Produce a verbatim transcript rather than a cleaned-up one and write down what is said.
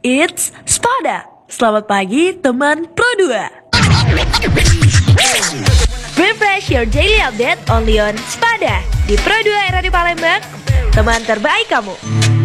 It's Spada. Selamat pagi teman Pro dua. Refresh your daily update only on Spada di Pro dua era di Palembang, teman terbaik kamu.